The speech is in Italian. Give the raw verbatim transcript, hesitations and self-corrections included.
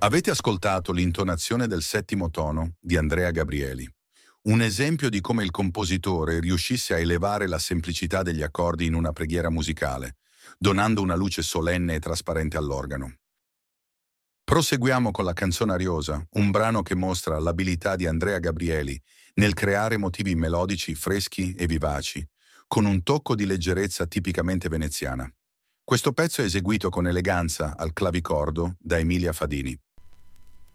Avete ascoltato l'intonazione del settimo tono di Andrea Gabrieli, un esempio di come il compositore riuscisse a elevare la semplicità degli accordi in una preghiera musicale, donando una luce solenne e trasparente all'organo. Proseguiamo con la canzone Ariosa, un brano che mostra l'abilità di Andrea Gabrieli nel creare motivi melodici freschi e vivaci, con un tocco di leggerezza tipicamente veneziana. Questo pezzo è eseguito con eleganza al clavicordo da Emilia Fadini.